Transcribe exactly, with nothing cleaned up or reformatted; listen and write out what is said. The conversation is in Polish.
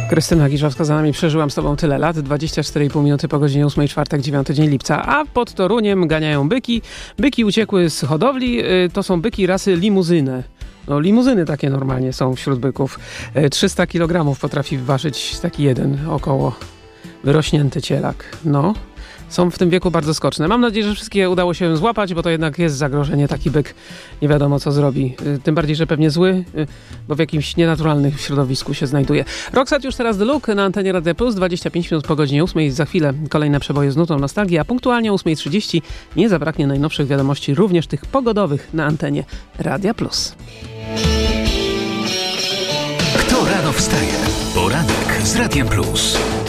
Krystyna Giżowska za nami. Przeżyłam z tobą tyle lat. dwadzieścia cztery i pół minuty po godzinie ósmej, czwartek, dziewiąty dzień lipca. A pod Toruniem ganiają byki. Byki uciekły z hodowli. To są byki rasy limuzyny. No, limuzyny takie normalnie są wśród byków. trzysta kilogramów potrafi ważyć taki jeden około wyrośnięty cielak. No, są w tym wieku bardzo skoczne. Mam nadzieję, że wszystkie udało się złapać, bo to jednak jest zagrożenie. Taki byk nie wiadomo co zrobi. Tym bardziej, że pewnie zły, bo w jakimś nienaturalnym środowisku się znajduje. Roxette już teraz The Look na antenie Radia Plus. dwadzieścia pięć minut po godzinie ósmej. Za chwilę kolejne przeboje z nutą nostalgii, a punktualnie o ósma trzydzieści nie zabraknie najnowszych wiadomości, również tych pogodowych na antenie Radia Plus. Kto rano wstaje? Poranek z Radiem Plus.